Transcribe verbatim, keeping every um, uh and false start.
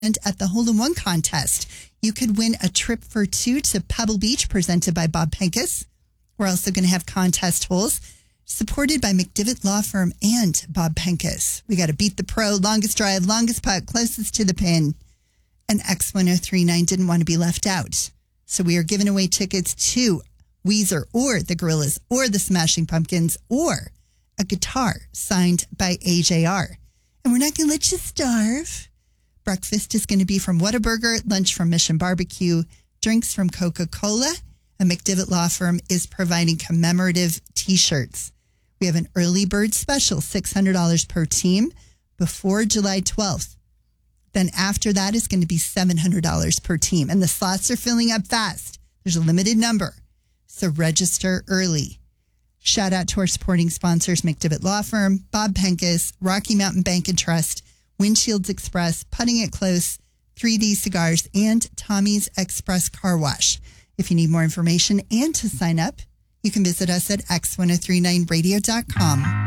And at the Hole in One contest, you could win a trip for two to Pebble Beach presented by Bob Pincus. We're also going to have contest holes supported by McDivitt Law Firm and Bob Pincus. We got to beat the pro, longest drive, longest putt, closest to the pin. And X ten thirty-nine didn't want to be left out. So we are giving away tickets to Weezer or the Gorillaz or the Smashing Pumpkins or a guitar signed by A J R. And we're not going to let you starve. Breakfast is going to be from Whataburger, lunch from Mission Barbecue, drinks from Coca-Cola. A McDivitt Law Firm is providing commemorative T-shirts. We have an early bird special, six hundred dollars per team, before July twelfth. Then after that is going to be seven hundred dollars per team. And the slots are filling up fast. There's a limited number. So register early. Shout out to our supporting sponsors, McDivitt Law Firm, Bob Pincus, Rocky Mountain Bank and Trust, Windshields Express, Putting It Close, three D Cigars, and Tommy's Express Car Wash. If you need more information and to sign up, you can visit us at x ten thirty-nine radio dot com.